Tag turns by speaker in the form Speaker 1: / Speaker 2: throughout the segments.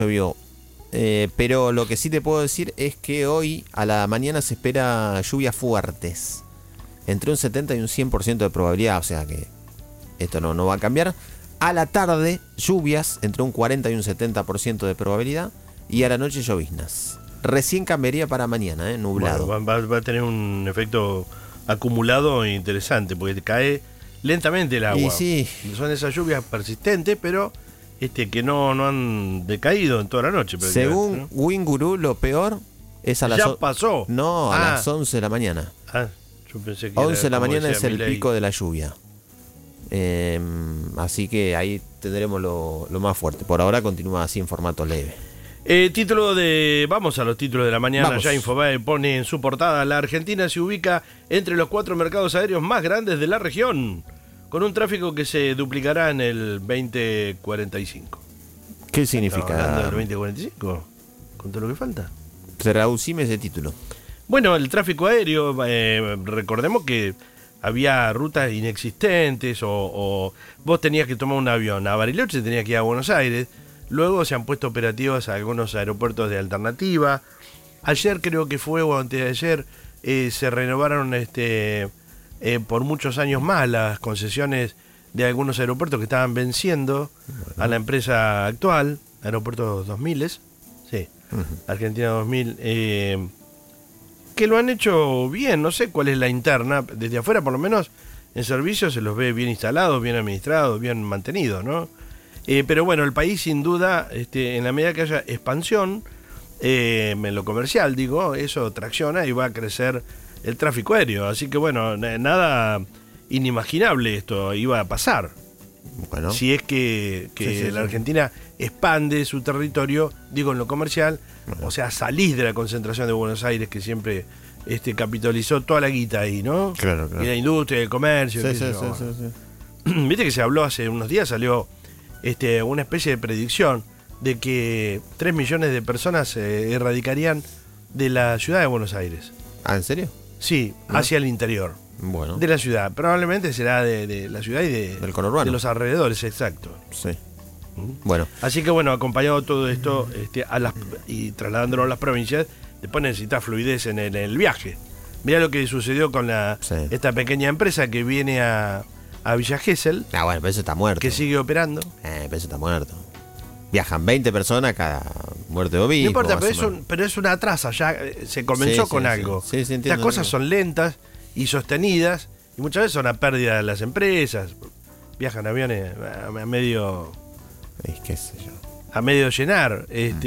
Speaker 1: llovió. Pero lo que sí te puedo decir es que hoy a la mañana se espera lluvias fuertes. Entre un 70 y un 100% de probabilidad, o sea que esto no va a cambiar. A la tarde, lluvias entre un 40 y un 70% de probabilidad. Y a la noche, lloviznas. Recién cambiaría para mañana, nublado.
Speaker 2: Bueno, va a tener un efecto acumulado interesante, porque cae lentamente el agua.
Speaker 1: Y sí.
Speaker 2: Son esas lluvias persistentes, pero que no han decaído en toda la noche.
Speaker 1: Según
Speaker 2: ¿no?
Speaker 1: Winguru, lo peor es a las...
Speaker 2: ¿Ya pasó?
Speaker 1: No, a las 11 de la mañana.
Speaker 2: Yo pensé que
Speaker 1: 11 de la mañana es el
Speaker 2: Milei.
Speaker 1: pico de la lluvia. Así que ahí tendremos lo más fuerte. Por ahora continúa así en formato leve.
Speaker 2: Vamos a los títulos de la mañana.
Speaker 1: Vamos.
Speaker 2: Ya Infobae pone en su portada: la Argentina se ubica entre los 4 mercados aéreos más grandes de la región, con un tráfico que se duplicará en el 2045.
Speaker 1: ¿Qué
Speaker 2: ¿Estamos
Speaker 1: significa?
Speaker 2: hablando del 2045? ¿Con todo lo que falta?
Speaker 1: Traducime ese título.
Speaker 2: Bueno, el tráfico aéreo, recordemos que había rutas inexistentes o vos tenías que tomar un avión a Bariloche, tenías que ir a Buenos Aires. Luego se han puesto operativos a algunos aeropuertos de alternativa. Ayer creo que fue, o antes de ayer, se renovaron por muchos años más las concesiones de algunos aeropuertos que estaban venciendo a la empresa actual, Aeropuertos 2000, sí, Argentina 2000, que lo han hecho bien. No sé cuál es la interna, desde afuera por lo menos en servicios se los ve bien instalados, bien administrados, bien mantenidos, ¿no? Pero bueno, el país sin duda, en la medida que haya expansión, en lo comercial digo, eso tracciona y va a crecer el tráfico aéreo. Así que bueno, nada inimaginable esto iba a pasar.
Speaker 1: Bueno.
Speaker 2: Si es que
Speaker 1: Sí,
Speaker 2: la Argentina expande su territorio, digo en lo comercial,
Speaker 1: bueno.
Speaker 2: o sea, salís de la concentración de Buenos Aires que siempre capitalizó toda la guita ahí, ¿no?
Speaker 1: Claro.
Speaker 2: Y la industria, el comercio.
Speaker 1: Sí.
Speaker 2: Viste que se habló hace unos días, salió una especie de predicción de que 3 millones de personas se erradicarían de la ciudad de Buenos Aires.
Speaker 1: ¿Ah, en serio?
Speaker 2: Sí, hacia el interior
Speaker 1: Bueno.
Speaker 2: de la ciudad. Probablemente será de la ciudad y
Speaker 1: Del conurbano.
Speaker 2: de los alrededores, exacto.
Speaker 1: Sí. Bueno.
Speaker 2: Así que bueno, acompañado todo esto y trasladándolo a las provincias, después necesita fluidez en el viaje. Mirá lo que sucedió con esta pequeña empresa que viene a Villa Gesell,
Speaker 1: Bueno, pero eso está muerto.
Speaker 2: que sigue operando.
Speaker 1: Pero eso está muerto. Viajan 20 personas cada muerte de obispo.
Speaker 2: No importa,
Speaker 1: más o menos.
Speaker 2: pero es una traza, ya se comenzó con algo.
Speaker 1: Sí, entiendo.
Speaker 2: Las cosas son lentas y sostenidas, y muchas veces son a pérdida de las empresas. Viajan aviones a medio
Speaker 1: Qué sé yo.
Speaker 2: a medio llenar.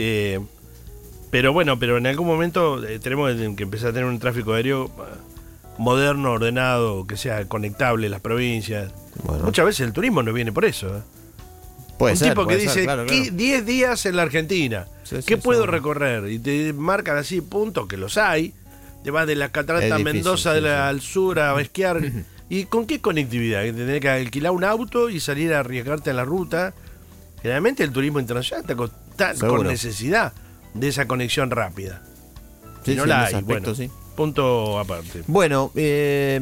Speaker 2: Pero bueno, en algún momento tenemos que empezar a tener un tráfico aéreo moderno, ordenado, que sea conectable las provincias.
Speaker 1: Bueno.
Speaker 2: Muchas veces el turismo no viene por eso.
Speaker 1: Puede
Speaker 2: Un
Speaker 1: ser,
Speaker 2: tipo que
Speaker 1: puede
Speaker 2: dice,
Speaker 1: ser, claro.
Speaker 2: 10 días en la Argentina,
Speaker 1: Sí,
Speaker 2: ¿qué puedo
Speaker 1: seguro.
Speaker 2: recorrer? Y te marcan así puntos, que los hay. Te vas de la Catarata
Speaker 1: Es
Speaker 2: a
Speaker 1: difícil,
Speaker 2: Mendoza
Speaker 1: sí.
Speaker 2: al sur a esquiar. ¿Y con qué conectividad? Que tenés que alquilar un auto y salir a arriesgarte en la ruta. Generalmente el turismo internacional está
Speaker 1: Seguro.
Speaker 2: con necesidad de esa conexión rápida.
Speaker 1: Sí,
Speaker 2: Y no
Speaker 1: sí,
Speaker 2: la
Speaker 1: en ese
Speaker 2: hay.
Speaker 1: aspecto,
Speaker 2: Bueno,
Speaker 1: sí.
Speaker 2: punto aparte.
Speaker 1: Bueno, dice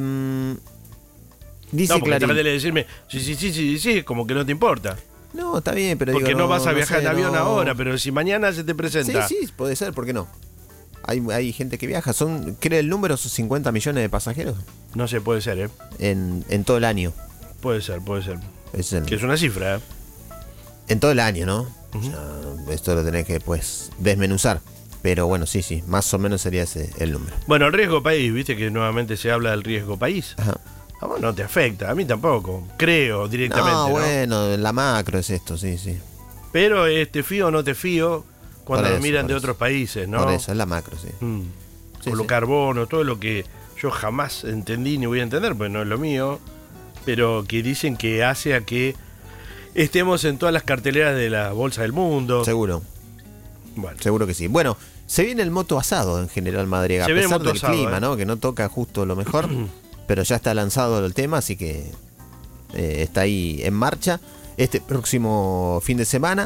Speaker 2: No, porque
Speaker 1: Clarín.
Speaker 2: tratale de decirme, sí, como que no te importa.
Speaker 1: No, está bien, pero
Speaker 2: Porque
Speaker 1: digo,
Speaker 2: no vas a
Speaker 1: no
Speaker 2: viajar
Speaker 1: sé,
Speaker 2: en avión
Speaker 1: no.
Speaker 2: ahora, pero si mañana se te presenta.
Speaker 1: Sí, puede ser, ¿por qué no? Hay gente que viaja. Creo el número son 50 millones de pasajeros
Speaker 2: No sé, puede ser,
Speaker 1: en todo el año.
Speaker 2: Puede ser.
Speaker 1: Es
Speaker 2: Que es una cifra,
Speaker 1: en todo el año, ¿no?
Speaker 2: Ujú.
Speaker 1: O sea, esto lo tenés que desmenuzar. Pero bueno, sí, más o menos sería ese el número.
Speaker 2: Bueno, el riesgo país, viste que nuevamente se habla del riesgo país.
Speaker 1: Ajá.
Speaker 2: A vos no te afecta, a mí tampoco, creo directamente.
Speaker 1: No,
Speaker 2: ¿no?
Speaker 1: bueno, la macro es esto, sí.
Speaker 2: Pero te fío o no te fío cuando
Speaker 1: Por
Speaker 2: lo
Speaker 1: eso,
Speaker 2: miran
Speaker 1: por
Speaker 2: de
Speaker 1: eso.
Speaker 2: otros países, ¿no?
Speaker 1: Por eso, es la macro, sí. Sí,
Speaker 2: Colocar bonos, todo lo que yo jamás entendí ni voy a entender, porque no es lo mío, pero que dicen que hace a que estemos en todas las carteleras de la bolsa del mundo.
Speaker 1: Seguro.
Speaker 2: Bueno,
Speaker 1: Seguro que sí. Bueno, se viene el moto asado en General Madariaga.
Speaker 2: Se
Speaker 1: A
Speaker 2: viene el
Speaker 1: pesar
Speaker 2: moto
Speaker 1: del
Speaker 2: asado,
Speaker 1: clima, ¿no? Que no toca justo lo mejor. Pero ya está lanzado el tema, así que está ahí en marcha. Este próximo fin de semana.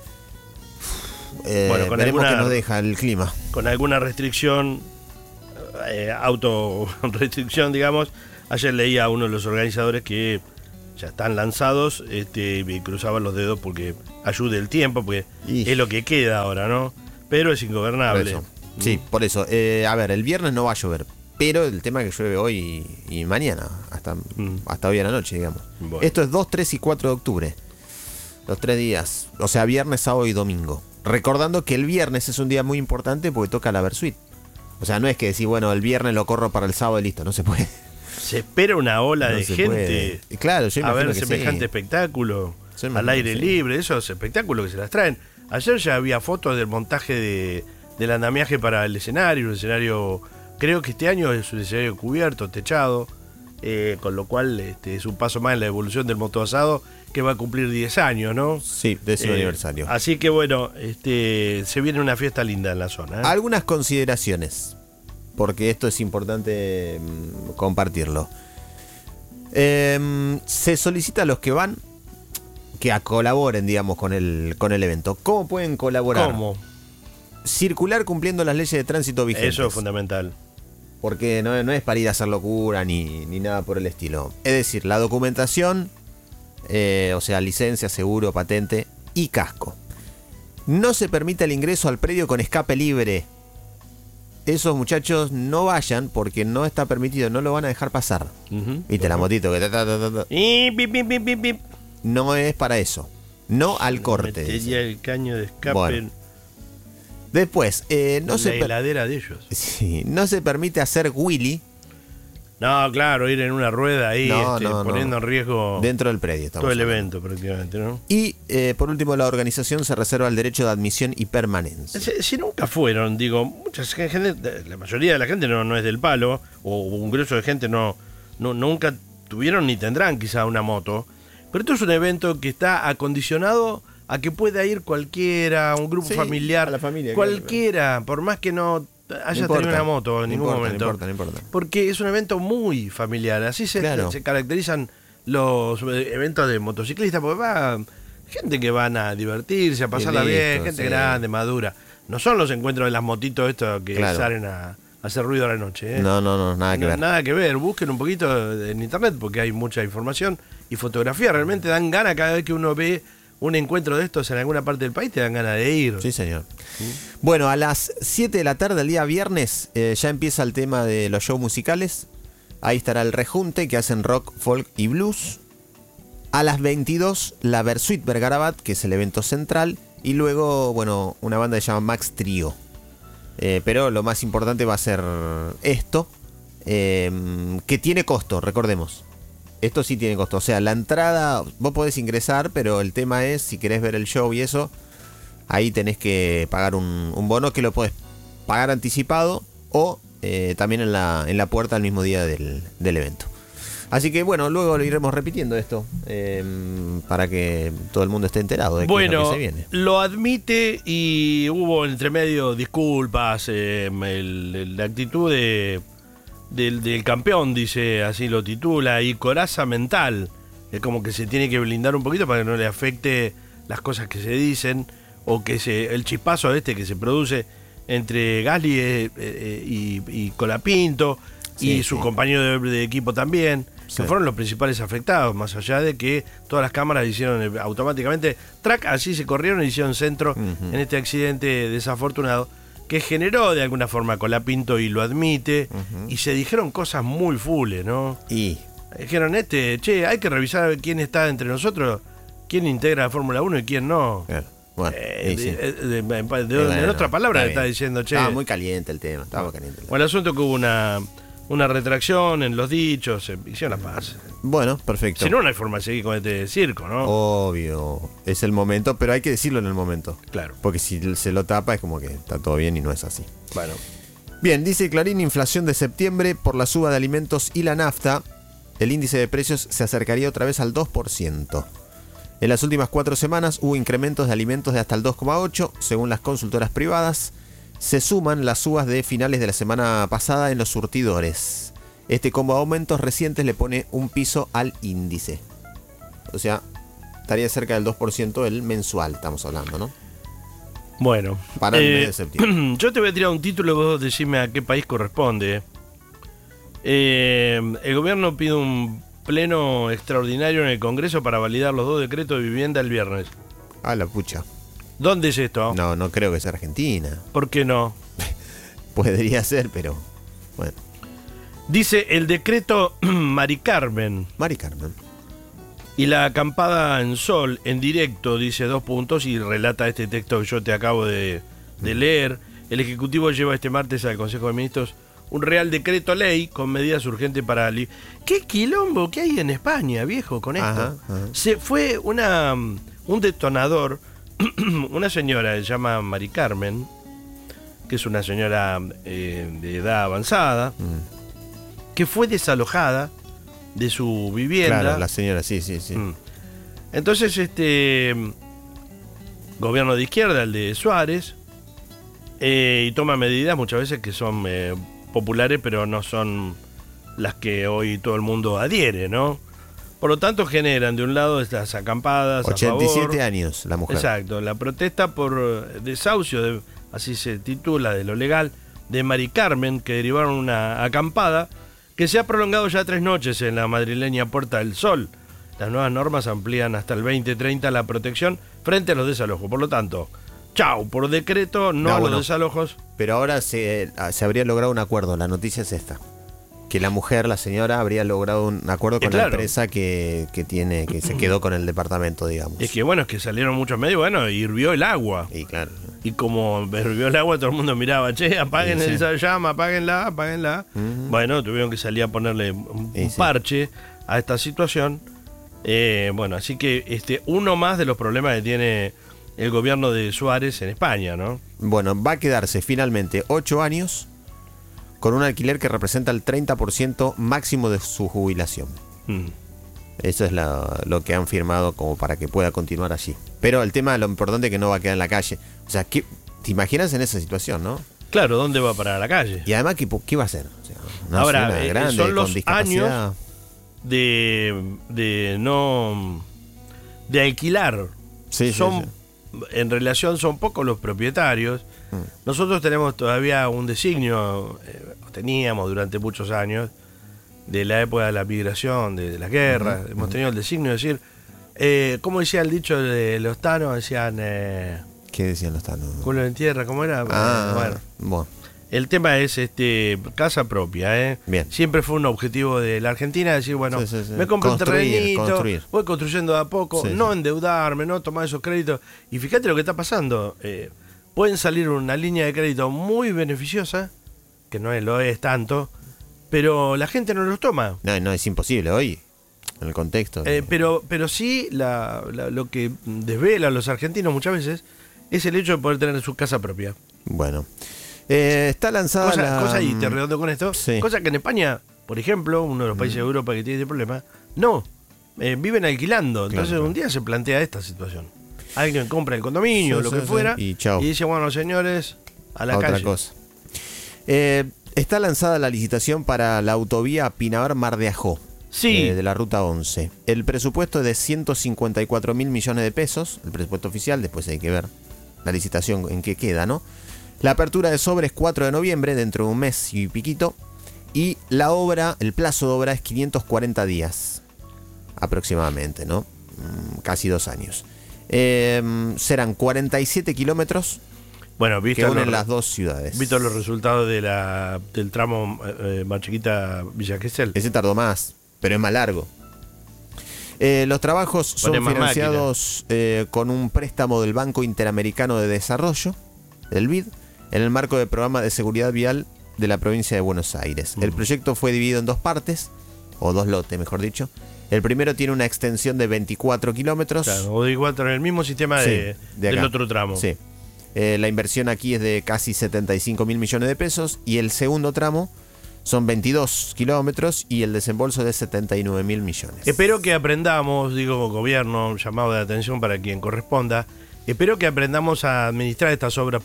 Speaker 2: Bueno, con
Speaker 1: veremos
Speaker 2: alguna-
Speaker 1: qué nos deja el clima.
Speaker 2: con alguna restricción, autorrestricción, digamos. Ayer leía a uno de los organizadores que ya están lanzados, y cruzaban los dedos porque ayude el tiempo, porque
Speaker 1: Y-
Speaker 2: es lo que queda ahora, ¿no? Pero es
Speaker 1: Por
Speaker 2: ingobernable.
Speaker 1: eso. Sí, por eso. A ver, el viernes no va a llover. Pero el tema es que llueve hoy y mañana, hasta hoy a la noche, digamos.
Speaker 2: Bueno.
Speaker 1: Esto es 2, 3 y 4 de octubre. Los 3 días. O sea, viernes, sábado y domingo. Recordando que el viernes es un día muy importante porque toca la Versuit. O sea, no es que decir, bueno, el viernes lo corro para el sábado y listo. No se puede.
Speaker 2: Se espera una ola
Speaker 1: No
Speaker 2: de
Speaker 1: se
Speaker 2: gente
Speaker 1: puede. Y claro, yo
Speaker 2: a
Speaker 1: imagino
Speaker 2: ver
Speaker 1: que
Speaker 2: semejante
Speaker 1: sí.
Speaker 2: espectáculo
Speaker 1: Yo
Speaker 2: al
Speaker 1: imagino
Speaker 2: aire
Speaker 1: que sí.
Speaker 2: libre, esos espectáculos que se las traen. Ayer ya había fotos del montaje del andamiaje para el escenario, un escenario, creo que este año es un escenario cubierto, techado, con lo cual es un paso más en la evolución del motoasado que va a cumplir 10 años, ¿no?
Speaker 1: Sí, 10º aniversario.
Speaker 2: Así que bueno, se viene una fiesta linda en la zona.
Speaker 1: Algunas consideraciones, porque esto es importante compartirlo. Se solicita a los que van que colaboren, digamos, con el evento. ¿Cómo pueden colaborar?
Speaker 2: ¿Cómo?
Speaker 1: Circular cumpliendo las leyes de tránsito vigentes.
Speaker 2: Eso es fundamental.
Speaker 1: Porque no es para ir a hacer locura ni nada por el estilo. Es decir, la documentación, o sea, licencia, seguro, patente y casco. No se permite el ingreso al predio con escape libre. Esos muchachos no vayan porque no está permitido, no lo van a dejar pasar.
Speaker 2: Ujú.
Speaker 1: Viste la motito que
Speaker 2: Y pip, pip, pip, pip, pip.
Speaker 1: no es para eso. No al corte.
Speaker 2: Metería
Speaker 1: dice.
Speaker 2: el caño de escape
Speaker 1: Bueno, Después,
Speaker 2: en
Speaker 1: no
Speaker 2: la
Speaker 1: se
Speaker 2: heladera de ellos.
Speaker 1: sí, no se permite hacer wheelie
Speaker 2: No, claro, ir en una rueda ahí,
Speaker 1: No,
Speaker 2: poniendo
Speaker 1: no.
Speaker 2: en riesgo
Speaker 1: dentro del predio. estamos
Speaker 2: todo el
Speaker 1: hablando.
Speaker 2: evento prácticamente, ¿no?
Speaker 1: Y por último, la organización se reserva el derecho de admisión y permanencia.
Speaker 2: Si nunca fueron, digo, mucha gente, la mayoría de la gente no es del palo, o un grueso de gente nunca tuvieron ni tendrán quizá una moto, pero esto es un evento que está acondicionado a que pueda ir cualquiera, un grupo
Speaker 1: Sí,
Speaker 2: familiar,
Speaker 1: a la familia,
Speaker 2: cualquiera, por más que no haya
Speaker 1: No importa,
Speaker 2: tenido una moto en
Speaker 1: no
Speaker 2: ningún
Speaker 1: importa,
Speaker 2: momento.
Speaker 1: No importa.
Speaker 2: Porque es un evento muy familiar. Así
Speaker 1: Claro.
Speaker 2: se caracterizan los eventos de motociclistas, porque va gente que van a divertirse, a pasarla
Speaker 1: listo,
Speaker 2: bien, gente
Speaker 1: sí.
Speaker 2: grande, madura. No son los encuentros de las motitos estos que
Speaker 1: Claro.
Speaker 2: salen a hacer ruido a la noche.
Speaker 1: No, nada que ver.
Speaker 2: Nada que ver. Busquen un poquito en internet porque hay mucha información y fotografía. Realmente dan ganas cada vez que uno ve un encuentro de estos en alguna parte del país, te dan ganas de ir.
Speaker 1: Sí, señor. Bueno, a las 7 de la tarde del día viernes ya empieza el tema de los shows musicales. Ahí estará el rejunte que hacen rock, folk y blues. A las 22 la Versuit Vergarabat, que es el evento central. Y luego, bueno, una banda que se llama Max Trio. Pero lo más importante va a ser esto, que tiene costo, recordemos. Esto sí tiene costo. O sea, la entrada, vos podés ingresar, pero el tema es, si querés ver el show y eso, ahí tenés que pagar un bono que lo podés pagar anticipado o también en la puerta el mismo día del evento. Así que bueno, luego lo iremos repitiendo esto para que todo el mundo esté enterado de qué es lo que se viene.
Speaker 2: Lo admite y hubo entre medio disculpas, la actitud del campeón, dice, así lo titula, y coraza mental. Es como que se tiene que blindar un poquito para que no le afecte las cosas que se dicen o que el chispazo que se produce entre Gasly y Colapinto y su compañero de equipo también,
Speaker 1: Sí.
Speaker 2: que fueron los principales afectados, más allá de que todas las cámaras hicieron automáticamente track, así se corrieron y hicieron centro en este accidente desafortunado que generó de alguna forma Colapinto y lo admite, y se dijeron cosas muy fules, ¿no?
Speaker 1: Y
Speaker 2: Dijeron, che, hay que revisar quién está entre nosotros, quién integra la Fórmula 1 y quién no.
Speaker 1: claro, bueno, y sí.
Speaker 2: En otra palabra le está diciendo, che.
Speaker 1: Estaba muy caliente el tema, estaba caliente.
Speaker 2: Bueno, el asunto que hubo una retracción en los dichos, se hicieron la paz.
Speaker 1: Bueno, perfecto.
Speaker 2: Si no, no hay forma de seguir con este circo, ¿no?
Speaker 1: Obvio, es el momento, pero hay que decirlo en el momento.
Speaker 2: Claro.
Speaker 1: Porque si se lo tapa es como que está todo bien y no es así.
Speaker 2: Bueno.
Speaker 1: Bien, dice Clarín, inflación de septiembre por la suba de alimentos y la nafta. El índice de precios se acercaría otra vez al 2%. En las últimas 4 semanas hubo incrementos de alimentos de hasta el 2,8%, según las consultoras privadas. Se suman las subas de finales de la semana pasada en los surtidores. Este combo de aumentos recientes le pone un piso al índice. O sea, estaría cerca del 2% el mensual, estamos hablando, ¿no?
Speaker 2: Bueno.
Speaker 1: Para el mes de septiembre.
Speaker 2: Yo te voy a tirar un título y vos decime a qué país corresponde. El gobierno pide un pleno extraordinario en el Congreso para validar los 2 decretos de vivienda el viernes.
Speaker 1: A la pucha.
Speaker 2: ¿Dónde es esto?
Speaker 1: No, no creo que sea Argentina.
Speaker 2: ¿Por qué no?
Speaker 1: Podría ser, pero bueno.
Speaker 2: Dice el decreto Mari Carmen
Speaker 1: Mari Carmen.
Speaker 2: y la acampada en sol en directo, dice 2 puntos y relata este texto que yo te acabo de leer. El Ejecutivo lleva este martes al Consejo de Ministros un Real Decreto Ley con medidas urgentes para... ¿Qué quilombo que hay en España, viejo, con esto?
Speaker 1: Ajá.
Speaker 2: Se fue un detonador, una señora que se llama Mari Carmen, que es una señora de edad avanzada, que fue desalojada de su vivienda.
Speaker 1: Claro, la señora, sí.
Speaker 2: Entonces, gobierno de izquierda, el de Suárez, y toma medidas muchas veces que son populares, pero no son las que hoy todo el mundo adhiere, ¿no? Por lo tanto, generan de un lado estas acampadas
Speaker 1: 87
Speaker 2: a favor,
Speaker 1: años la mujer.
Speaker 2: Exacto, la protesta por desahucio, así se titula, de lo legal, de Mari Carmen, que derivaron una acampada que se ha prolongado ya 3 noches en la madrileña Puerta del Sol. Las nuevas normas amplían hasta el 2030 la protección frente a los desalojos. Por lo tanto, chau, por decreto, no a los desalojos.
Speaker 1: Pero ahora se habría logrado un acuerdo, la noticia es esta. Que la mujer, la señora, habría logrado un acuerdo con la empresa que se quedó con el departamento, digamos.
Speaker 2: Es que bueno, es que salieron muchos medios, bueno, hirvió el agua.
Speaker 1: Y claro.
Speaker 2: Y como hirvió el agua, todo el mundo miraba, che, apaguen esa llama, apáguenla. Bueno, tuvieron que salir a ponerle un parche a esta situación. Bueno, así que uno más de los problemas que tiene el gobierno de Suárez en España, ¿no?
Speaker 1: Bueno, va a quedarse finalmente 8 años con un alquiler que representa el 30% máximo de su jubilación. Eso es lo que han firmado como para que pueda continuar allí. Pero el tema, lo importante es que no va a quedar en la calle. O sea, ¿te imaginas en esa situación, no?
Speaker 2: Claro, ¿dónde va a parar a la calle?
Speaker 1: Y además, ¿qué va a hacer? O sea, una
Speaker 2: ahora,
Speaker 1: zona grande,
Speaker 2: son los
Speaker 1: con discapacidad.
Speaker 2: años de alquilar. En relación son pocos los propietarios. Nosotros tenemos todavía un designio, teníamos durante muchos años, de la época de la migración, de las guerras, hemos tenido el designio de decir, ¿cómo decía el dicho de los tanos? Decían...
Speaker 1: ¿Qué decían los tanos?
Speaker 2: Culo en tierra, ¿cómo era?
Speaker 1: Bueno.
Speaker 2: El tema es casa propia,
Speaker 1: Bien.
Speaker 2: Siempre fue un objetivo de la Argentina decir, bueno, me compro un terrenito, voy construyendo de a poco, no endeudarme, no tomar esos créditos. Y fíjate lo que está pasando. Pueden salir una línea de crédito muy beneficiosa, que no lo es tanto, pero la gente no los toma.
Speaker 1: No, es imposible hoy, en el contexto.
Speaker 2: Pero sí, lo que desvela a los argentinos muchas veces es el hecho de poder tener su casa propia.
Speaker 1: Bueno. Está lanzada
Speaker 2: cosa y te redondo con esto, cosa que en España, por ejemplo, uno de los países de Europa que tiene este problema, viven alquilando. Entonces un día se plantea esta situación. Alguien compra el condominio, lo que fuera, y dice, bueno, señores, a la calle. Otra cosa.
Speaker 1: Está lanzada la licitación para la autovía Pinavar-Mar de Ajó, de la Ruta 11. El presupuesto es de 154.000 millones de pesos, el presupuesto oficial, después hay que ver la licitación en qué queda, ¿no? La apertura de obra es 4 de noviembre, dentro de un mes y piquito. Y el plazo de obra es 540 días, aproximadamente, ¿no? Casi 2 años. Serán 47 kilómetros que unen las dos ciudades.
Speaker 2: ¿Viste los resultados del tramo más chiquita Villa Gesell?
Speaker 1: Ese tardó más, pero es más largo. Los trabajos son financiados con un préstamo del Banco Interamericano de Desarrollo, del BID, en el marco del programa de seguridad vial de la provincia de Buenos Aires. El proyecto fue dividido en 2 partes, o 2 lotes, mejor dicho. El primero tiene una extensión de 24 kilómetros.
Speaker 2: Claro, o de igual, en el mismo sistema del otro tramo.
Speaker 1: Sí. La inversión aquí es de casi 75.000 millones de pesos. Y el segundo tramo son 22 kilómetros y el desembolso de 79.000 millones.
Speaker 2: Espero que aprendamos, gobierno, llamado de atención para quien corresponda. Espero que aprendamos a administrar estas obras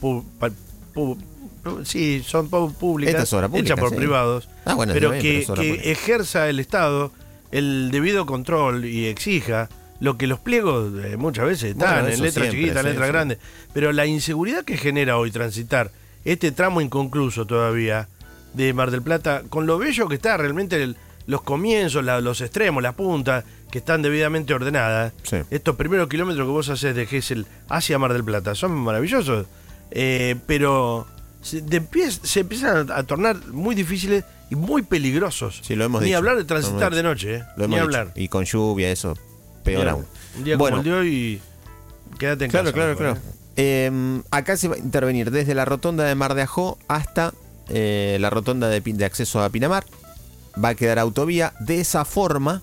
Speaker 2: son públicas, hechas por privados, pero que ejerza el Estado el debido control y exija lo que los pliegos muchas veces están en letras chiquitas, letras grandes, pero la inseguridad que genera hoy transitar este tramo inconcluso todavía de Mar del Plata, con lo bello que está realmente los comienzos, los extremos, las puntas, que están debidamente ordenadas.
Speaker 1: Sí.
Speaker 2: Estos primeros kilómetros que vos haces de Gesell hacia Mar del Plata son maravillosos, pero se empiezan a tornar muy difíciles y muy peligrosos.
Speaker 1: Sí, lo hemos
Speaker 2: Ni
Speaker 1: dicho.
Speaker 2: hablar de transitar de noche,
Speaker 1: Lo
Speaker 2: ni
Speaker 1: hemos
Speaker 2: hablar.
Speaker 1: dicho. Y con lluvia, eso, peor aún.
Speaker 2: Un día
Speaker 1: Bueno,
Speaker 2: como el de hoy, quédate en
Speaker 1: claro,
Speaker 2: casa.
Speaker 1: claro,
Speaker 2: mejor,
Speaker 1: claro. Acá se va a intervenir desde la rotonda de Mar de Ajó hasta la rotonda de acceso a Pinamar. Va a quedar autovía. De esa forma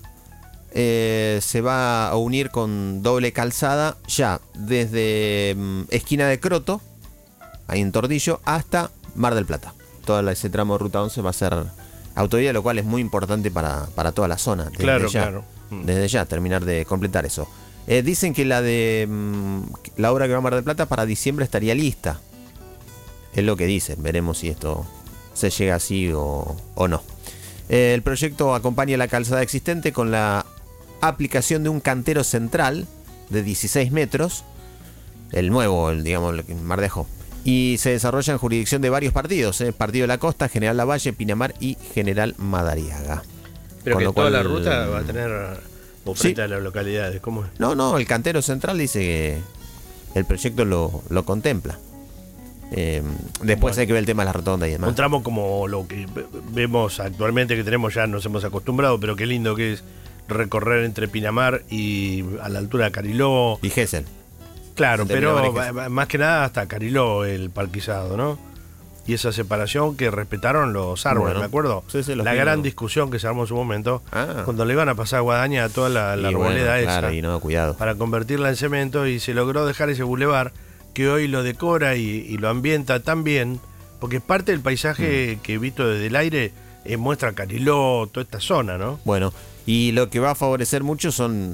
Speaker 1: se va a unir con doble calzada ya desde esquina de Croto, ahí en Tordillo, hasta Mar del Plata. Todo ese tramo de Ruta 11 va a ser autovía, lo cual es muy importante para toda la zona. Desde
Speaker 2: Claro,
Speaker 1: ya,
Speaker 2: claro.
Speaker 1: Desde ya, terminar de completar eso. Dicen que la obra que va a Mar del Plata para diciembre estaría lista. Es lo que dicen. Veremos si esto se llega así o no. El proyecto acompaña la calzada existente con la aplicación de un cantero central de 16 metros. El nuevo, digamos, el Mar de Ajó. Y se desarrolla en jurisdicción de varios partidos. Partido de la Costa, General Lavalle, Pinamar y General Madariaga.
Speaker 2: Pero
Speaker 1: Con
Speaker 2: que
Speaker 1: lo
Speaker 2: toda
Speaker 1: cual,
Speaker 2: la ruta va a tener frente a las localidades. ¿Cómo es?
Speaker 1: No, el cantero central dice que el proyecto lo contempla. Después
Speaker 2: Bueno.
Speaker 1: hay que ver el tema de la rotonda y demás.
Speaker 2: Un tramo como lo que vemos actualmente, que tenemos ya, nos hemos acostumbrado, pero qué lindo que es recorrer entre Pinamar y a la altura de Cariló.
Speaker 1: Y Gesell.
Speaker 2: Claro,
Speaker 1: Entre
Speaker 2: pero
Speaker 1: Pinamar y Gesell.
Speaker 2: más que nada hasta Cariló el parquizado, ¿no? Y esa separación que respetaron los árboles,
Speaker 1: Bueno,
Speaker 2: me acuerdo.
Speaker 1: sí, los
Speaker 2: la
Speaker 1: vimos.
Speaker 2: gran discusión que se armó en su momento,
Speaker 1: Ah.
Speaker 2: cuando le iban a pasar a Guadaña a toda la
Speaker 1: Y
Speaker 2: arboleda
Speaker 1: bueno,
Speaker 2: esa,
Speaker 1: claro, y no, cuidado.
Speaker 2: para convertirla en cemento, y se logró dejar ese bulevar que hoy lo decora y lo ambienta tan bien, porque parte del paisaje que visto desde el aire muestra Cariló, toda esta zona, ¿no?
Speaker 1: Bueno, y lo que va a favorecer mucho son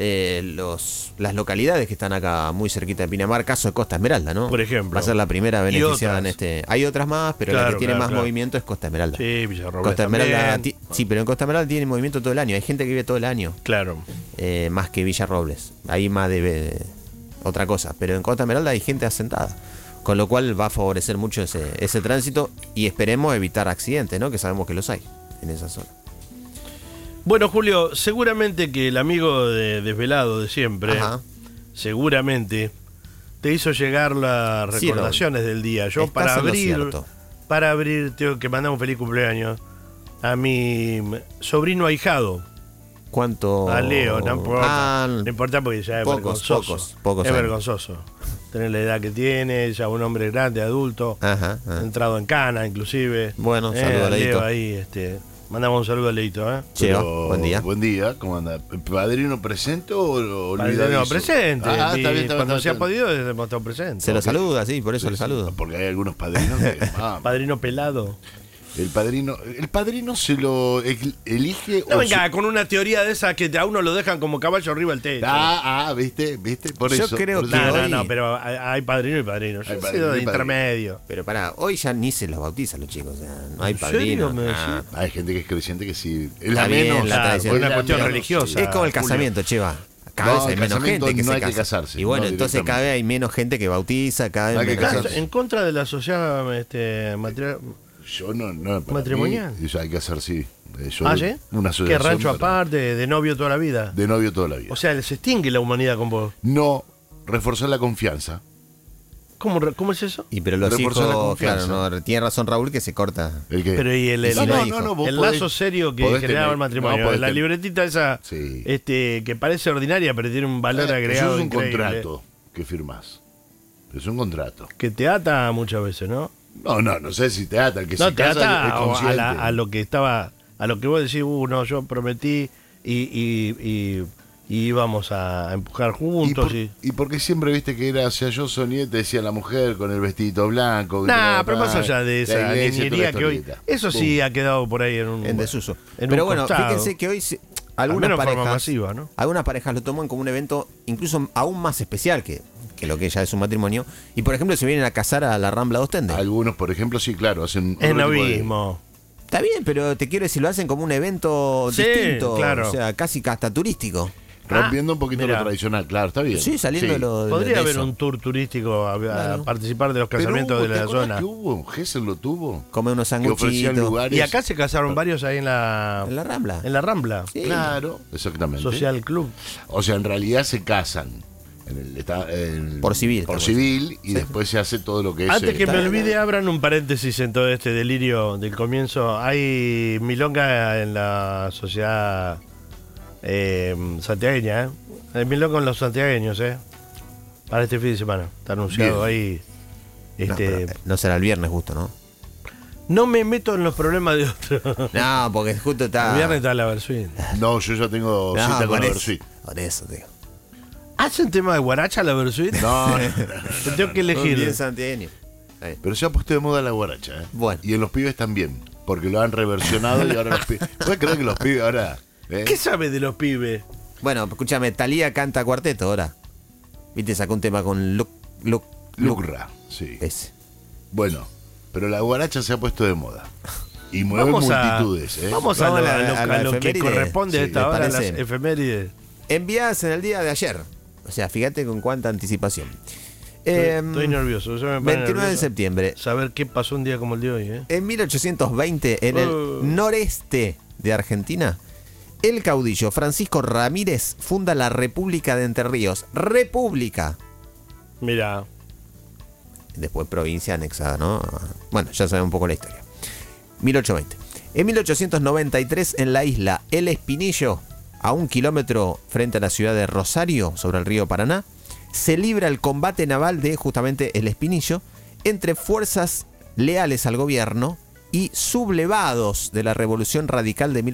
Speaker 1: las localidades que están acá muy cerquita de Pinamar, caso de Costa Esmeralda, ¿no?
Speaker 2: Por ejemplo.
Speaker 1: Va a ser la primera
Speaker 2: Y
Speaker 1: beneficiada en
Speaker 2: otras.
Speaker 1: este. Hay otras más, pero la
Speaker 2: Claro,
Speaker 1: que tiene
Speaker 2: claro,
Speaker 1: más
Speaker 2: claro.
Speaker 1: movimiento es Costa Esmeralda.
Speaker 2: Sí, Villarroel
Speaker 1: Costa Esmeralda,
Speaker 2: también.
Speaker 1: sí, pero en Costa Esmeralda tiene movimiento todo el año. Hay gente que vive todo el año,
Speaker 2: Claro.
Speaker 1: más que Villa Robles. Ahí más de otra cosa. Pero en Costa Esmeralda hay gente asentada. Con lo cual va a favorecer mucho ese tránsito y esperemos evitar accidentes, ¿no? Que sabemos que los hay en esa zona.
Speaker 2: Bueno, Julio, seguramente que el amigo de Desvelado de siempre,
Speaker 1: Ajá.
Speaker 2: seguramente te hizo llegar las
Speaker 1: Sí,
Speaker 2: recordaciones del día. Yo
Speaker 1: Estás en lo cierto.
Speaker 2: para abrir tengo que mandar un feliz cumpleaños a mi sobrino ahijado,
Speaker 1: ¿Cuánto?
Speaker 2: a Leo. No importa,
Speaker 1: Ah,
Speaker 2: no importa porque ya es
Speaker 1: pocos
Speaker 2: vergonzoso.
Speaker 1: pocos
Speaker 2: es
Speaker 1: años.
Speaker 2: vergonzoso tener la edad que tiene, ya un hombre grande, adulto,
Speaker 1: Ajá.
Speaker 2: entrado en cana inclusive.
Speaker 1: Bueno, saludo a Leito.
Speaker 2: Leo ahí, mandamos un saludo a Leito, ¿eh?
Speaker 1: Cheo,
Speaker 3: Pero,
Speaker 1: buen día.
Speaker 3: Buen día, ¿cómo anda? ¿Padrino presente o olvidadizo?
Speaker 2: No, presente.
Speaker 3: Ah, está bien,
Speaker 2: Cuando se ha
Speaker 3: bien.
Speaker 2: podido, hemos estado presente.
Speaker 1: Se lo saluda, sí, por eso
Speaker 3: Sí,
Speaker 1: le
Speaker 3: sí,
Speaker 1: saludo.
Speaker 3: Porque hay algunos padrinos que...
Speaker 2: Padrino pelado.
Speaker 3: el padrino se lo elige
Speaker 2: No
Speaker 3: o
Speaker 2: venga, con una teoría de esa que a uno lo dejan como caballo arriba del techo.
Speaker 3: ¿viste? Por
Speaker 1: Yo
Speaker 3: eso.
Speaker 1: creo
Speaker 3: por
Speaker 1: que
Speaker 3: eso.
Speaker 1: hoy-
Speaker 2: No, pero hay padrino y padrino. Yo
Speaker 3: Hay
Speaker 2: he
Speaker 3: padrino
Speaker 2: sido de
Speaker 3: y padrino.
Speaker 2: intermedio.
Speaker 1: Pero pará, hoy ya ni se los bautizan los chicos. O sea, no hay
Speaker 2: ¿En
Speaker 1: padrino.
Speaker 2: serio me decís?
Speaker 1: nada.
Speaker 3: Hay gente que es creyente que sí. Es
Speaker 1: Está
Speaker 3: la
Speaker 1: bien,
Speaker 3: menos.
Speaker 1: la
Speaker 2: Claro,
Speaker 1: tradición.
Speaker 2: por una
Speaker 3: la
Speaker 2: cuestión
Speaker 3: menos,
Speaker 2: religiosa.
Speaker 1: Es como el
Speaker 2: Julio.
Speaker 1: casamiento, Cheva. Cada
Speaker 3: No,
Speaker 1: vez hay
Speaker 3: el
Speaker 1: menos
Speaker 3: casamiento
Speaker 1: gente que
Speaker 3: no
Speaker 1: se
Speaker 3: hay que
Speaker 1: casa.
Speaker 3: casarse,
Speaker 1: Y bueno,
Speaker 3: no,
Speaker 1: entonces cada vez hay menos gente que bautiza, cada vez
Speaker 3: Hay que
Speaker 1: menos.
Speaker 3: casarse.
Speaker 2: En contra de la sociedad
Speaker 3: Yo no. para
Speaker 2: ¿Matrimonial?
Speaker 3: mí, eso hay que hacer, sí. Yo,
Speaker 2: ¿Ah, sí?
Speaker 3: Una
Speaker 2: ¿Qué
Speaker 3: asociación
Speaker 2: rancho
Speaker 3: para-
Speaker 2: aparte, de novio toda la vida?
Speaker 3: De novio toda la vida.
Speaker 2: O sea, se extingue la humanidad con vos.
Speaker 3: No reforzar la confianza.
Speaker 2: ¿Cómo es eso?
Speaker 1: Y pero los
Speaker 3: Reforzar la
Speaker 1: hijos,
Speaker 3: confianza.
Speaker 1: claro, no, tiene razón Raúl que se corta.
Speaker 3: ¿El qué?
Speaker 2: Pero y el
Speaker 1: No, no,
Speaker 2: hijo?
Speaker 3: no, vos
Speaker 2: el
Speaker 3: podés-
Speaker 2: lazo serio que
Speaker 3: podés
Speaker 2: generaba
Speaker 3: tener-
Speaker 2: el matrimonio.
Speaker 3: no, podés
Speaker 2: la
Speaker 3: tener-
Speaker 2: libretita esa
Speaker 3: Sí.
Speaker 2: que parece ordinaria, pero tiene un valor
Speaker 3: Eso
Speaker 2: agregado
Speaker 3: es un
Speaker 2: increíble.
Speaker 3: contrato que firmás. Es un contrato.
Speaker 2: Que te ata muchas veces, ¿no?
Speaker 3: No sé si te ata. El que
Speaker 2: No,
Speaker 3: se
Speaker 2: te
Speaker 3: casa
Speaker 2: ata
Speaker 3: es
Speaker 2: a
Speaker 3: consciente.
Speaker 2: a lo que estaba, a lo que vos decís, no, yo prometí y íbamos a empujar juntos.
Speaker 3: ¿Y por qué siempre viste que era, o sea, yo soñé, te decía la mujer con el vestidito blanco? que
Speaker 2: Nah,
Speaker 3: tenía
Speaker 2: pero más
Speaker 3: atrás,
Speaker 2: allá de
Speaker 3: la
Speaker 2: esa
Speaker 3: iglesia y toda
Speaker 2: niñería
Speaker 3: la
Speaker 2: que hoy.
Speaker 3: historieta.
Speaker 2: Eso sí
Speaker 3: Pum.
Speaker 2: ha quedado por ahí en
Speaker 1: desuso.
Speaker 2: en
Speaker 1: Pero
Speaker 2: un
Speaker 1: bueno,
Speaker 2: costado.
Speaker 1: fíjense que hoy
Speaker 2: Al
Speaker 1: algunas
Speaker 2: menos de forma
Speaker 1: parejas,
Speaker 2: masiva, ¿no?
Speaker 1: algunas parejas lo toman como un evento incluso aún más especial que lo que ya es un matrimonio. Y por ejemplo, se vienen a casar a la Rambla de Ostende.
Speaker 3: Algunos, por ejemplo, sí, claro, hacen
Speaker 2: Es
Speaker 3: otro tipo de-
Speaker 2: novismo.
Speaker 1: Está bien, pero te quiero decir, lo hacen como un evento
Speaker 2: Sí,
Speaker 1: distinto,
Speaker 2: claro.
Speaker 1: o sea, casi hasta turístico.
Speaker 3: Rompiendo un poquito
Speaker 2: mirá.
Speaker 3: lo tradicional, claro, está bien.
Speaker 1: Sí, saliendo de lo de
Speaker 2: Podría haber
Speaker 1: eso.
Speaker 2: un tour turístico a
Speaker 1: Claro.
Speaker 2: participar de los
Speaker 3: Pero
Speaker 2: casamientos
Speaker 3: hubo,
Speaker 2: de
Speaker 3: ¿te
Speaker 2: la
Speaker 3: acordás
Speaker 2: zona.
Speaker 3: que hubo? Gesell lo tuvo.
Speaker 1: Come unos
Speaker 3: Que ofrecían
Speaker 1: sanguchitos.
Speaker 3: lugares.
Speaker 2: Y acá se casaron varios ahí en la
Speaker 1: En la Rambla.
Speaker 2: En la Rambla.
Speaker 1: Sí.
Speaker 3: Claro, exactamente.
Speaker 2: Social Club.
Speaker 3: O sea, en realidad se casan
Speaker 1: Por civil,
Speaker 3: por
Speaker 1: estamos
Speaker 3: civil y después se hace todo lo que es.
Speaker 2: Antes que me
Speaker 1: está-
Speaker 2: olvide, abran un paréntesis en todo este delirio del comienzo. Hay milonga en la sociedad santiagueña, ¿eh? Hay milonga con los santiagueños, ¿eh? Para este fin de semana. Está anunciado
Speaker 3: Bien.
Speaker 2: ahí.
Speaker 1: No, pero, no será el viernes justo, ¿no?
Speaker 2: No me meto en los problemas de otros.
Speaker 1: No, porque justo está.
Speaker 2: El viernes está la Versuit.
Speaker 3: No, yo ya tengo
Speaker 1: No,
Speaker 3: cita con
Speaker 1: por
Speaker 3: la
Speaker 1: eso.
Speaker 3: Versuit.
Speaker 1: Por eso, tío.
Speaker 2: ¿Hace un tema de guaracha la Versuit?
Speaker 3: No,
Speaker 2: Te tengo que elegir.
Speaker 1: Bien santiagueño. Ahí.
Speaker 3: pero se ha puesto de moda la guaracha, ¿eh?
Speaker 1: Bueno.
Speaker 3: Y en los pibes también, porque lo han reversionado y ahora los pibes. ¿Puedes creer que los pibes ahora?
Speaker 2: ¿Qué sabe de los pibes?
Speaker 1: Bueno, escúchame, Thalía canta cuarteto ahora. Viste, sacó un tema con
Speaker 3: Lucra, sí.
Speaker 1: Ese.
Speaker 3: Bueno, pero la guaracha se ha puesto de moda. Y mueve
Speaker 2: Vamos
Speaker 3: multitudes, ¿eh?
Speaker 2: Vamos a
Speaker 1: Vamos
Speaker 2: lo,
Speaker 1: a la-
Speaker 2: a lo-
Speaker 1: a
Speaker 2: a
Speaker 1: la
Speaker 2: lo que
Speaker 1: efeméride.
Speaker 2: corresponde a
Speaker 1: Sí,
Speaker 2: esta
Speaker 1: ¿me
Speaker 2: hora, las
Speaker 1: parece?
Speaker 2: efemérides.
Speaker 1: Enviadas en el día de ayer. O sea, fíjate con cuánta anticipación.
Speaker 2: Estoy nervioso. eso me pone
Speaker 1: 29 de
Speaker 2: nervioso.
Speaker 1: septiembre.
Speaker 2: Saber qué pasó un día como el de hoy, ¿eh?
Speaker 1: En 1820, en el noreste de Argentina, el caudillo Francisco Ramírez funda la República de Entre Ríos. República.
Speaker 2: Mira,
Speaker 1: Después provincia anexada, ¿no? Bueno, ya sabemos un poco la historia. 1820. En 1893, en la isla El Espinillo, a 1 kilómetro frente a la ciudad de Rosario, sobre el río Paraná, se libra el combate naval de justamente El Espinillo entre fuerzas leales al gobierno y sublevados de la Revolución Radical de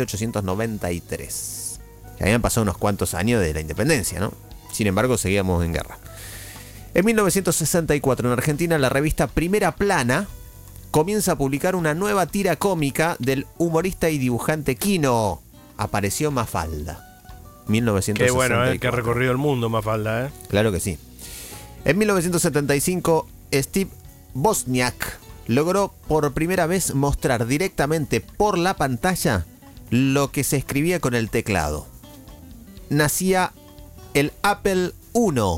Speaker 1: 1893. Que habían pasado unos cuantos años de la independencia, ¿no? Sin embargo, seguíamos en guerra. En 1964, en Argentina, la revista Primera Plana comienza a publicar una nueva tira cómica del humorista y dibujante Quino. Apareció Mafalda.
Speaker 2: qué
Speaker 1: 1964.
Speaker 2: bueno, que ha recorrido el mundo, Mafalda, ¿eh?
Speaker 1: Claro que sí. En 1975, Steve Wozniak logró por primera vez mostrar directamente por la pantalla lo que se escribía con el teclado. Nacía el Apple I,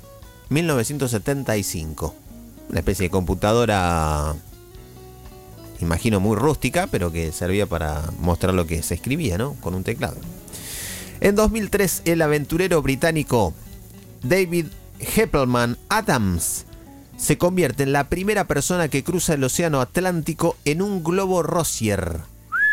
Speaker 1: 1975. Una especie de computadora, imagino muy rústica, pero que servía para mostrar lo que se escribía, ¿no? Con un teclado. En 2003, el aventurero británico David Heppelman Adams se convierte en la primera persona que cruza el océano Atlántico en un globo Rossier.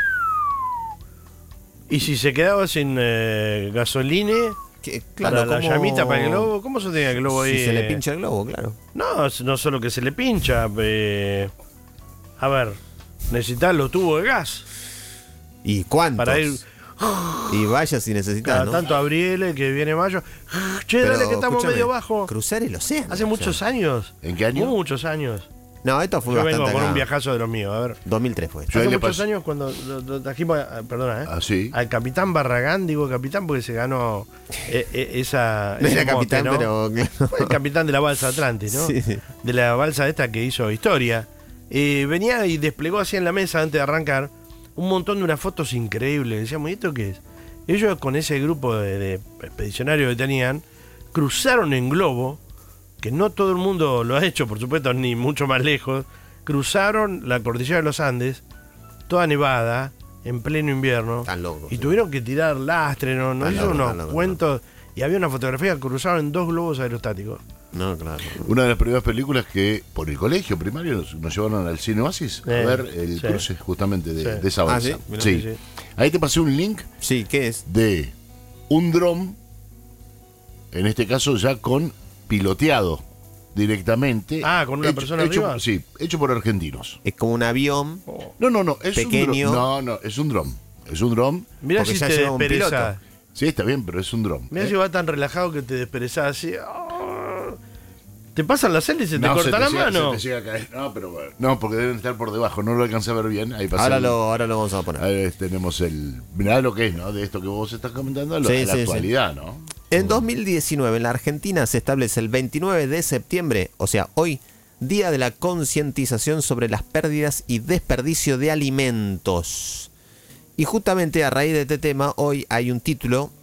Speaker 2: Y si se quedaba sin gasolina
Speaker 1: Que,
Speaker 2: para la
Speaker 1: como-
Speaker 2: llamita para el globo, ¿cómo se tenía el globo ahí?
Speaker 1: Si se le pincha el globo, claro.
Speaker 2: No, no solo que se le pincha. A ver, necesitas los tubos de gas
Speaker 1: ¿Y cuántos?
Speaker 2: para ir
Speaker 1: Y vaya si necesitas,
Speaker 2: cada
Speaker 1: ¿no?
Speaker 2: tanto a Abriele, que viene mayo. Che,
Speaker 1: Pero,
Speaker 2: dale que estamos
Speaker 1: escúchame,
Speaker 2: medio bajo.
Speaker 1: Cruzar el océano.
Speaker 2: Hace muchos años.
Speaker 3: ¿En qué año?
Speaker 2: Muchos años.
Speaker 1: No, esto fue
Speaker 2: Yo
Speaker 1: bastante
Speaker 2: vengo con
Speaker 1: acá.
Speaker 2: un viajazo de los míos, a ver.
Speaker 1: 2003 fue.
Speaker 3: Yo ahí
Speaker 2: Hace
Speaker 3: le
Speaker 2: muchos
Speaker 3: pasé-
Speaker 2: años cuando lo trajimos, perdona,
Speaker 3: Ah, sí.
Speaker 2: al capitán Barragán, digo capitán porque se ganó esa...
Speaker 1: No
Speaker 2: ese
Speaker 1: era capitán,
Speaker 2: mote, ¿no?
Speaker 1: pero...
Speaker 2: Fue el capitán de la balsa Atlantis, ¿no?
Speaker 1: Sí, sí.
Speaker 2: De la balsa esta que hizo historia. Venía y desplegó así en la mesa antes de arrancar un montón de unas fotos increíbles. Decíamos, ¿y esto qué es? Ellos con ese grupo de expedicionarios que tenían, cruzaron en globo, que no todo el mundo lo ha hecho, por supuesto, ni mucho más lejos. Cruzaron la cordillera de los Andes, toda nevada, en pleno invierno.
Speaker 1: Tan locos,
Speaker 2: Y
Speaker 1: sí.
Speaker 2: tuvieron que tirar lastre, nos
Speaker 1: Tan
Speaker 2: hizo
Speaker 1: loco,
Speaker 2: unos
Speaker 1: tan loco,
Speaker 2: cuentos. Y había una fotografía que cruzaron en 2 globos aerostáticos.
Speaker 1: No, claro.
Speaker 3: Una de las primeras películas que por el colegio primario nos llevaron al cine Oasis a ver el
Speaker 2: sí.
Speaker 3: cruce justamente de,
Speaker 2: Sí.
Speaker 3: de esa balsa.
Speaker 1: ¿sí? Mirá.
Speaker 3: Sí.
Speaker 2: Sí, sí.
Speaker 3: Ahí te pasé un link
Speaker 1: Sí, ¿qué es?
Speaker 3: de un dron, en este caso ya con piloteado directamente.
Speaker 2: Ah, ¿con una persona arriba?
Speaker 3: Sí, hecho por argentinos.
Speaker 1: Es como un avión.
Speaker 3: No, es
Speaker 1: Pequeño.
Speaker 3: un dron. No, es un dron. Es un dron.
Speaker 2: Mirá
Speaker 1: Porque
Speaker 2: si
Speaker 1: ya
Speaker 2: te
Speaker 1: lleva un
Speaker 2: desperezás.
Speaker 3: Sí, está bien, pero es un dron.
Speaker 2: Mirá si vas tan relajado que te desperezás así. ¡ah! Te pasan la celda y se te
Speaker 3: No,
Speaker 2: corta la mano.
Speaker 3: se te llega a caer. No, pero bueno. No, porque deben estar por debajo. No lo alcancé a ver bien. Ahí pasé
Speaker 1: Ahora
Speaker 3: el-
Speaker 1: lo vamos a poner.
Speaker 3: Ahí tenemos el. Mirá lo que es, ¿no? De esto que vos estás comentando,
Speaker 1: Sí,
Speaker 3: la
Speaker 1: sí,
Speaker 3: actualidad, ¿no?
Speaker 1: En 2019, en la Argentina, se establece el 29 de septiembre, o sea, hoy, Día de la Concientización sobre las Pérdidas y Desperdicio de Alimentos. Y justamente a raíz de este tema, hoy hay un título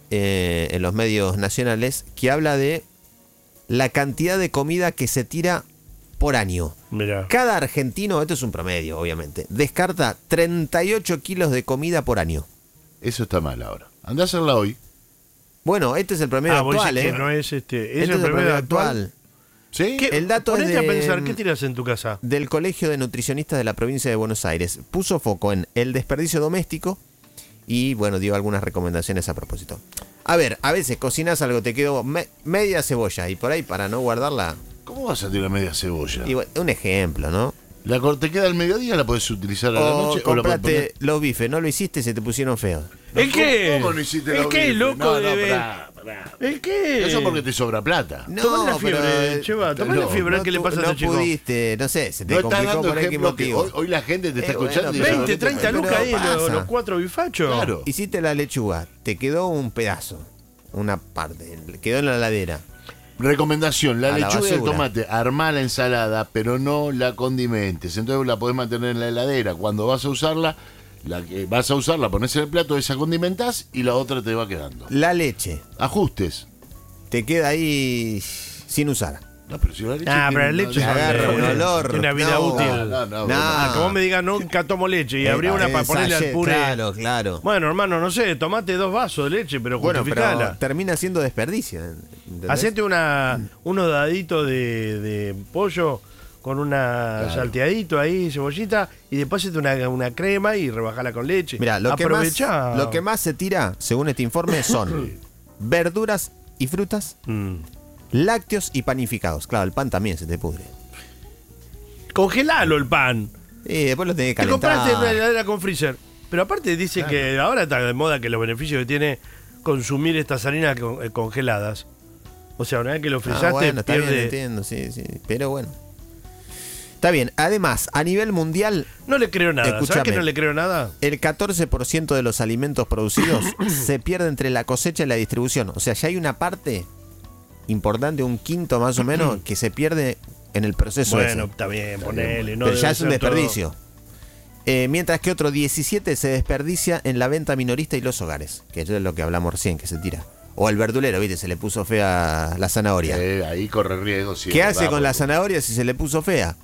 Speaker 1: en los medios nacionales que habla de la cantidad de comida que se tira por año.
Speaker 2: Mirá.
Speaker 1: Cada argentino, esto es un promedio, obviamente, descarta 38 kilos de comida por año.
Speaker 3: Eso está mal ahora. Andá a hacerla hoy.
Speaker 1: Bueno, este es el promedio
Speaker 2: vos
Speaker 1: actual,
Speaker 2: decís
Speaker 1: ¿eh?
Speaker 2: que no es
Speaker 1: Este
Speaker 2: es el promedio actual.
Speaker 3: ¿Sí?
Speaker 2: ¿Qué?
Speaker 1: El dato es
Speaker 2: Ponete a
Speaker 1: de-
Speaker 2: pensar, ¿qué tiras en tu casa?
Speaker 1: Del Colegio de Nutricionistas de la provincia de Buenos Aires. Puso foco en el desperdicio doméstico y, bueno, dio algunas recomendaciones a propósito. A ver, a veces cocinas algo, te quedó media cebolla y por ahí para no guardarla.
Speaker 3: ¿Cómo vas a tirar media cebolla?
Speaker 1: Y bueno, un ejemplo, ¿no?
Speaker 3: Te queda al mediodía, la podés utilizar a la
Speaker 1: O
Speaker 3: noche o la podés
Speaker 1: compraste
Speaker 3: poner.
Speaker 1: los bifes, no lo hiciste y se te pusieron feos.
Speaker 2: ¿El qué?
Speaker 3: ¿Cómo no hiciste
Speaker 2: ¿El
Speaker 3: los
Speaker 2: qué,
Speaker 3: bifes?
Speaker 2: loco?
Speaker 3: No,
Speaker 2: de
Speaker 3: pará.
Speaker 2: ¿El qué?
Speaker 3: Eso porque te sobra plata.
Speaker 1: No,
Speaker 2: Tomá la
Speaker 1: pero,
Speaker 2: fiebre, Cheva, tomá la
Speaker 3: no,
Speaker 2: fiebre, ¿qué le pasa a
Speaker 1: no
Speaker 2: este chico?
Speaker 1: pudiste, no sé, se te
Speaker 3: No estás
Speaker 1: complicó
Speaker 3: dando
Speaker 1: por X
Speaker 3: ejemplo que
Speaker 1: motivo.
Speaker 3: hoy la gente te está
Speaker 1: Bueno,
Speaker 3: escuchando. y
Speaker 1: pero-
Speaker 3: dice,
Speaker 2: 20, 30
Speaker 1: pero
Speaker 2: lucas ahí,
Speaker 1: pasa.
Speaker 2: los 4 bifachos.
Speaker 3: Claro.
Speaker 1: Hiciste la lechuga, te quedó un pedazo, una parte, quedó en la heladera.
Speaker 3: Recomendación, la
Speaker 1: A la
Speaker 3: lechuga y el
Speaker 1: basura.
Speaker 3: tomate, armá la ensalada, pero no la condimentes. Entonces la podés mantener en la heladera. Cuando vas a usarla, la que vas a usar, la pones en el plato, esa condimentás y la otra te va quedando.
Speaker 1: La leche,
Speaker 3: Ajustes.
Speaker 1: te queda ahí sin usar.
Speaker 3: No, pero si la leche
Speaker 2: Ah, pero la
Speaker 3: tiene
Speaker 2: leche
Speaker 3: una-
Speaker 1: agarra un olor.
Speaker 2: Tiene una vida
Speaker 1: No,
Speaker 2: útil.
Speaker 3: No,
Speaker 2: Ah, que vos me digas, nunca tomo leche y abrí una para ponerle al
Speaker 1: sachet,
Speaker 2: puré.
Speaker 1: Claro.
Speaker 2: Bueno, hermano, no sé, tomate 2 vasos de leche, pero
Speaker 1: Bueno, pero
Speaker 2: justificala.
Speaker 1: termina siendo desperdicio. ¿entendés?
Speaker 2: Hacete unos daditos de pollo con una
Speaker 3: Claro.
Speaker 2: salteadito ahí, cebollita, y después hacete una crema y rebajala con leche.
Speaker 1: Mira, lo
Speaker 2: Aprovechá.
Speaker 1: que más se tira, según este informe, son verduras y frutas,
Speaker 2: Mm.
Speaker 1: lácteos y panificados. Claro, el pan también se te pudre.
Speaker 2: Congelalo el pan.
Speaker 1: Y después lo tenés que
Speaker 2: Te compraste una
Speaker 1: calentar.
Speaker 2: heladera con freezer. Pero aparte dice que ahora está de moda que los beneficios que tiene consumir estas harinas congeladas. O sea, una vez que lo frizaste,
Speaker 1: Bueno, está bien,
Speaker 2: pierde.
Speaker 1: entiendo, sí. Pero bueno. Está bien. Además, a nivel mundial,
Speaker 2: No le creo nada. ¿Sabes
Speaker 1: Escúchame.
Speaker 2: que no le creo nada?
Speaker 1: el 14% de los alimentos producidos se pierde entre la cosecha y la distribución. O sea, ya hay una parte importante, un quinto más o menos, que se pierde en el proceso
Speaker 2: Bueno,
Speaker 1: ese.
Speaker 2: está bien, ponele. No
Speaker 1: Pero ya
Speaker 2: debe
Speaker 1: es un
Speaker 2: ser todo-
Speaker 1: desperdicio. Mientras que otro 17 se desperdicia en la venta minorista y los hogares, que eso es lo que hablamos recién, que se tira. O el verdulero, ¿viste? Se le puso fea la zanahoria.
Speaker 3: Ahí corre riesgo. Sí,
Speaker 1: ¿Qué
Speaker 3: es
Speaker 1: hace
Speaker 3: verdad,
Speaker 1: con la
Speaker 3: porque-
Speaker 1: zanahoria si se le puso fea?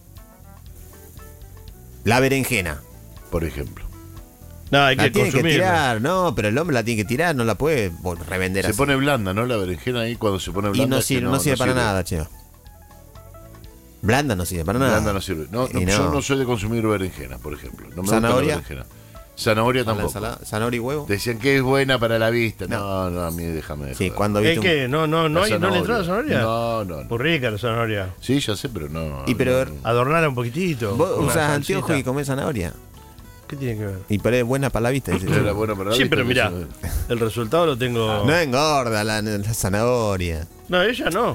Speaker 1: La berenjena.
Speaker 3: Por ejemplo.
Speaker 2: No, hay
Speaker 1: La
Speaker 2: que
Speaker 1: tiene que
Speaker 2: consumirla.
Speaker 1: tirar, no, pero el hombre la tiene que tirar, no la puede revender
Speaker 3: Se
Speaker 1: así.
Speaker 3: pone blanda, ¿no? La berenjena ahí cuando se pone blanda.
Speaker 1: Y no
Speaker 3: es que
Speaker 1: sirve, no sirve para nada, che. Blanda no sirve para nada.
Speaker 3: Blanda no sirve. No,
Speaker 1: Y
Speaker 3: Yo no soy de consumir berenjena, por ejemplo. No me
Speaker 1: ¿Zanahoria?
Speaker 3: gusta la berenjena. Zanahoria
Speaker 1: Para la
Speaker 3: tampoco.
Speaker 1: ensalada, zanahoria y huevo.
Speaker 3: Decían que es buena para la vista.
Speaker 1: No.
Speaker 3: No, a mí déjame de
Speaker 1: Sí,
Speaker 3: joder.
Speaker 1: cuando
Speaker 2: ¿Es
Speaker 1: viste un-
Speaker 2: que? No
Speaker 3: La
Speaker 2: le entró la zanahoria.
Speaker 3: No.
Speaker 2: Muy rica la zanahoria.
Speaker 3: Sí, ya sé, pero no.
Speaker 1: Y pero-
Speaker 3: no.
Speaker 2: Adornarla un poquitito.
Speaker 1: Vos
Speaker 2: con una
Speaker 1: usás
Speaker 2: salsita.
Speaker 1: anteojos y comés zanahoria.
Speaker 2: ¿Qué tiene que ver?
Speaker 1: Y pero es buena para la vista. dice.
Speaker 3: Era buena para la
Speaker 2: Sí,
Speaker 3: vista,
Speaker 2: pero mirá,
Speaker 3: eso-
Speaker 2: el resultado lo tengo.
Speaker 1: No engorda la zanahoria.
Speaker 2: No, ella no.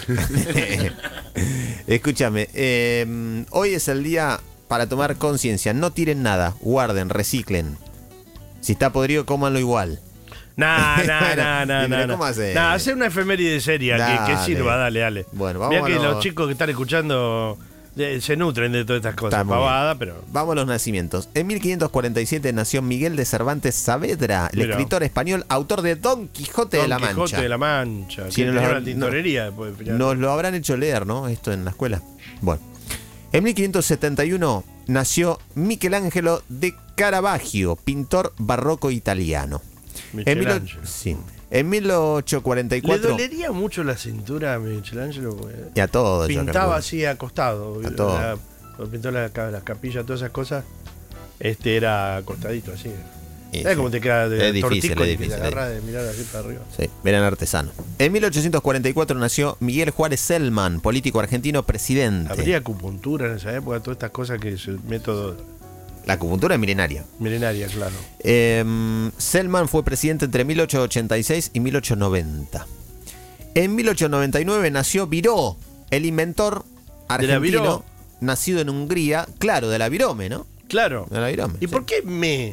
Speaker 1: Escúchame, hoy es el día para tomar conciencia. No tiren nada, guarden, reciclen. Si está podrido, cómanlo igual.
Speaker 2: Nah,
Speaker 1: Bueno, pero ¿cómo haces?
Speaker 2: Nah, hacer una efeméride seria que
Speaker 1: Dale.
Speaker 2: sirva, dale.
Speaker 1: Bueno,
Speaker 2: Mirá
Speaker 1: vamos
Speaker 2: que
Speaker 1: a lo-
Speaker 2: los chicos que están escuchando se nutren de todas estas cosas.
Speaker 1: Está muy
Speaker 2: Pavada, pero.
Speaker 1: Vamos a los nacimientos. En 1547 nació Miguel de Cervantes Saavedra, el
Speaker 2: Mirá.
Speaker 1: escritor español, autor de Don Quijote de la
Speaker 2: Don Quijote
Speaker 1: Mancha.
Speaker 2: de la Mancha.
Speaker 1: Sí,
Speaker 2: que
Speaker 1: no
Speaker 2: tenía
Speaker 1: los-
Speaker 2: una tintorería después del final.
Speaker 1: Nos lo habrán hecho leer, ¿no? Esto en la escuela. Bueno. En 1571 nació Michelangelo de Caravaggio, pintor barroco italiano.
Speaker 2: Michelangelo.
Speaker 1: Sí. En
Speaker 2: ¿Le
Speaker 1: 1844.
Speaker 2: dolería mucho la cintura a Michelangelo? Porque
Speaker 1: Y a todos. yo
Speaker 2: pintaba
Speaker 1: calculo.
Speaker 2: así acostado.
Speaker 1: A todo.
Speaker 2: Cuando pintó las capillas, todas esas cosas. Era acostadito así.
Speaker 1: Y
Speaker 2: ¿Sabes
Speaker 1: sí.
Speaker 2: cómo te queda de
Speaker 1: Es difícil,
Speaker 2: tortico
Speaker 1: es
Speaker 2: y te
Speaker 1: difícil.
Speaker 2: agarras de mirar así para arriba?
Speaker 1: Sí, eran artesanos. En 1844 nació Miguel Juárez Selman, político argentino presidente.
Speaker 2: Habría acupuntura en esa época, todas estas cosas que es el método
Speaker 1: La acupuntura es milenaria.
Speaker 2: milenaria, claro.
Speaker 1: Selman fue presidente entre 1886 y 1890. En 1899 nació Viró, el inventor
Speaker 2: la
Speaker 1: argentino,
Speaker 2: Viró?
Speaker 1: nacido en Hungría, claro, de la virome, ¿no?
Speaker 2: Claro.
Speaker 1: De la virome.
Speaker 2: ¿Y
Speaker 1: sí.
Speaker 2: por qué me?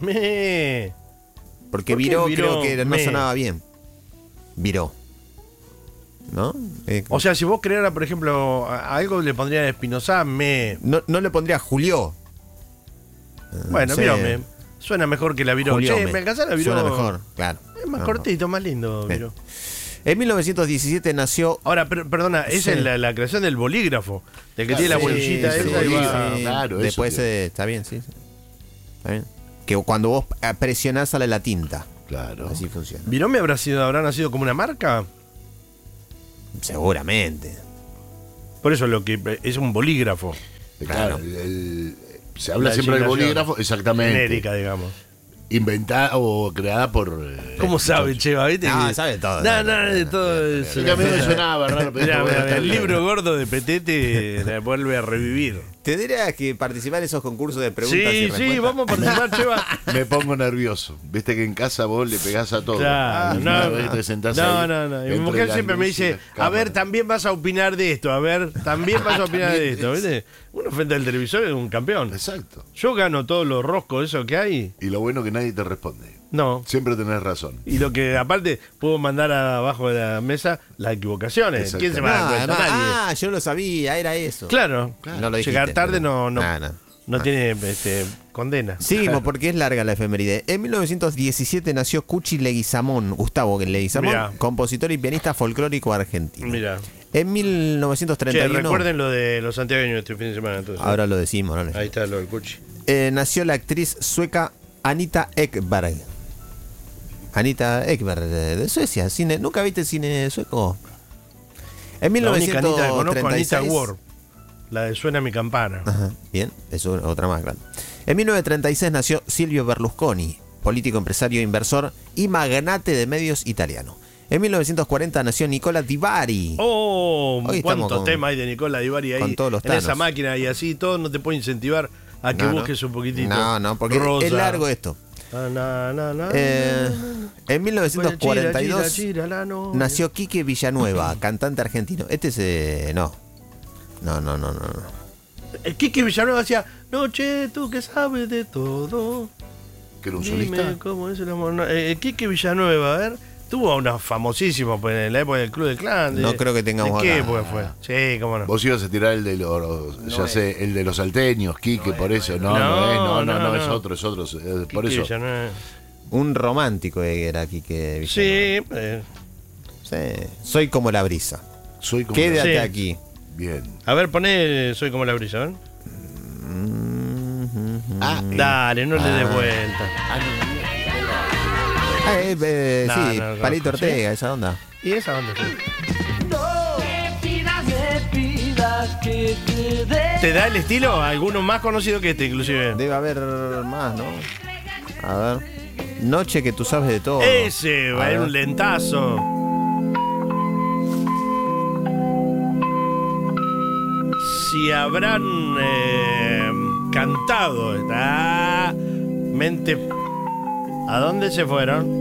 Speaker 1: Porque
Speaker 2: por qué
Speaker 1: Viró
Speaker 2: Viró
Speaker 1: creo que no
Speaker 2: me?
Speaker 1: sonaba bien. Viró. ¿No?
Speaker 2: O sea, si vos crearas, por ejemplo, a algo le pondrían Espinosa,
Speaker 1: no le pondría Julio.
Speaker 2: Bueno,
Speaker 1: Sí.
Speaker 2: Virome. Suena mejor que la Viró.
Speaker 1: Juliome.
Speaker 2: Che, ¿me alcanzás la Viró?
Speaker 1: Suena mejor, claro.
Speaker 2: más cortito, más lindo,
Speaker 1: Bien.
Speaker 2: Viro.
Speaker 1: En 1917 nació...
Speaker 2: Ahora, perdona, esa es la creación del bolígrafo, del que tiene la
Speaker 3: sí,
Speaker 2: bolillita
Speaker 3: sí,
Speaker 2: esa y va.
Speaker 3: sí. Claro,
Speaker 1: Después
Speaker 3: eso,
Speaker 1: está bien, sí. Está bien. Que cuando vos presionás sale la tinta.
Speaker 3: Claro.
Speaker 1: Así funciona.
Speaker 2: ¿Virome habrá nacido como una marca?
Speaker 1: Seguramente.
Speaker 2: Por eso lo que es un bolígrafo.
Speaker 3: Claro.
Speaker 1: Claro.
Speaker 3: Se habla
Speaker 2: La
Speaker 3: siempre del
Speaker 2: designación.
Speaker 3: bolígrafo, exactamente.
Speaker 2: Genérica, digamos.
Speaker 3: Inventada o creada por.
Speaker 2: ¿Cómo sabe, Cheva? ¿Viste?
Speaker 1: No, sabe todo.
Speaker 2: No, de todo eso.
Speaker 3: Sí, que a mí me sonaba raro, pero
Speaker 2: Mirá,
Speaker 3: bueno, está
Speaker 2: el
Speaker 3: bien.
Speaker 2: libro gordo de Petete la vuelve a revivir.
Speaker 1: Tendrías que participar en esos concursos de preguntas y
Speaker 2: Sí,
Speaker 1: respuestas.
Speaker 2: vamos a participar, Cheva.
Speaker 3: Me pongo nervioso. Viste que en casa vos le pegás a todo.
Speaker 2: Claro,
Speaker 3: Y una vez te sentás ahí,
Speaker 2: no. Y mi
Speaker 3: entre
Speaker 2: mujer
Speaker 3: las
Speaker 2: siempre me
Speaker 3: luces y
Speaker 2: dice,
Speaker 3: las
Speaker 2: a ver,
Speaker 3: cámaras.
Speaker 2: también vas a opinar de esto, a ver, también vas a opinar de esto, ¿viste? Uno frente al televisor es un campeón.
Speaker 3: Exacto.
Speaker 2: Yo gano todos los roscos, eso que hay,
Speaker 3: Y lo bueno que nadie te responde.
Speaker 2: no.
Speaker 3: Siempre tenés razón.
Speaker 2: Y lo que aparte puedo mandar abajo de la mesa, las equivocaciones.
Speaker 3: Exacto.
Speaker 2: ¿Quién se
Speaker 1: No,
Speaker 2: va a dar cuenta?
Speaker 1: además,
Speaker 2: Nadie.
Speaker 1: yo lo sabía, era eso.
Speaker 2: Claro.
Speaker 1: No lo dijiste,
Speaker 2: Llegar tarde
Speaker 1: pero-
Speaker 2: no tiene condena.
Speaker 1: Seguimos porque es larga la efeméride. En 1917 nació Cuchi Leguizamón, Gustavo Leguizamón,
Speaker 2: Mirá.
Speaker 1: compositor y pianista folclórico argentino.
Speaker 2: Mira.
Speaker 1: En
Speaker 2: Che,
Speaker 1: 1931,
Speaker 2: recuerden lo de los santiagueños este fin de semana. Entonces.
Speaker 1: ahora lo decimos, ¿no?
Speaker 2: Ahí está lo del Cuchi.
Speaker 1: Nació la actriz sueca Anita Ekberg. Anita Ekberg, de Suecia. ¿Nunca viste cine sueco? En
Speaker 2: La única Anita que conozco,
Speaker 1: 1936...
Speaker 2: Anita Ward. La de Suena mi campana.
Speaker 1: Ajá, bien, eso es otra más grande. En 1936 nació Silvio Berlusconi, político, empresario, inversor y magnate de medios italiano. En 1940 nació Nicola Di Bari.
Speaker 2: Oh,
Speaker 1: Hoy estamos
Speaker 2: cuántos
Speaker 1: con-
Speaker 2: temas hay de Nicola Di Bari ahí
Speaker 1: con todos los
Speaker 2: en esa
Speaker 1: Thanos.
Speaker 2: máquina y así todo no te puede incentivar a que
Speaker 1: No, no.
Speaker 2: busques un poquitito.
Speaker 1: No, porque
Speaker 2: Rosa.
Speaker 1: es largo esto. En 1942
Speaker 2: Chira, la novia.
Speaker 1: nació Quique Villanueva, cantante argentino. Este es... No. No.
Speaker 2: Quique Villanueva decía, Noche, tú que sabes de todo.
Speaker 3: Que era un
Speaker 2: Dime
Speaker 3: solista.
Speaker 2: cómo es el amor. No, Quique Villanueva, a ver, tuvo unos famosísimos pues, en la época del Club del Clan.
Speaker 1: No creo que tengamos
Speaker 2: ¿De qué
Speaker 1: acá.
Speaker 2: época fue? Sí, cómo no.
Speaker 3: Vos ibas a tirar el de los, el de los salteños, Quique, por eso. No, es otro. Por
Speaker 2: Quique
Speaker 3: eso.
Speaker 2: Villanueva.
Speaker 1: Un romántico era Quique
Speaker 2: Sí,
Speaker 1: Villanueva. Sí. Soy como la brisa.
Speaker 3: Soy como.
Speaker 1: Quédate
Speaker 2: Sí.
Speaker 1: aquí.
Speaker 3: Bien.
Speaker 2: a ver, poné Soy como la brisa, ¿ven?
Speaker 3: Ah,
Speaker 2: Dale, no le des vuelta. No,
Speaker 1: Sí,
Speaker 2: no, no,
Speaker 1: Palito
Speaker 2: ¿sí?
Speaker 1: Ortega, esa onda.
Speaker 2: ¿Y esa dónde fue? ¿Te da el estilo? Alguno más conocido que este, inclusive.
Speaker 1: Debe haber más, ¿no? A ver. Noche que tú sabes de todo.
Speaker 2: Ese,
Speaker 1: A
Speaker 2: va, era
Speaker 1: ver.
Speaker 2: un lentazo. Si habrán cantado esta mente. ¿A dónde se fueron?